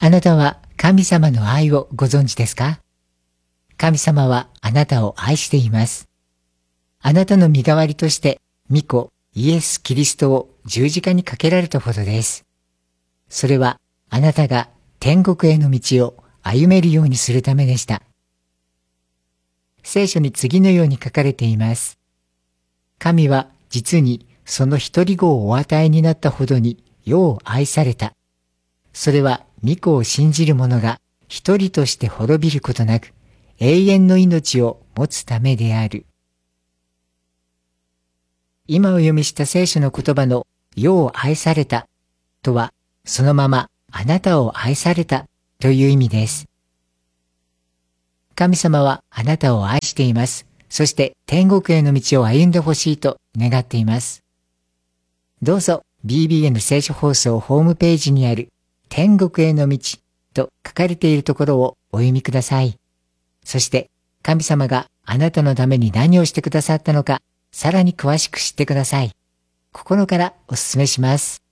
あなたは神様の愛をご存知ですか？神様はあなたを愛しています。あなたの身代わりとして御子イエス・キリストを十字架にかけられたほどです。それはあなたが天国への道を歩めるようにするためでした。聖書に次のように書かれています。神は実にその一人子をお与えになったほどに世を愛された。それは御子を信じる者が一人として滅びることなく永遠の命を持つためである。今お読みした聖書の言葉の世を愛されたとはそのままあなたを愛されたという意味です。神様はあなたを愛しています。そして天国への道を歩んでほしいと願っています。どうぞ BBN 聖書放送ホームページにある天国への道と書かれているところをお読みください。そして神様があなたのために何をしてくださったのかさらに詳しく知ってください。心からお勧めします。